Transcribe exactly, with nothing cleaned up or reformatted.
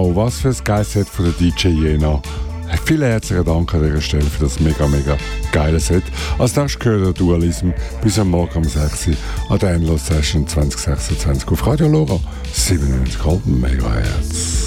Wow, was für ein geiles Set von der D J Jena. Vielen herzlichen Dank an dieser Stelle für das mega, mega geile Set. Als nächstes gehört der Dualism bis am Morgen um sechs Uhr an der Endless Session zwanzig sechsundzwanzig auf Radio Lora siebenundneunzig Komma fünf Megahertz.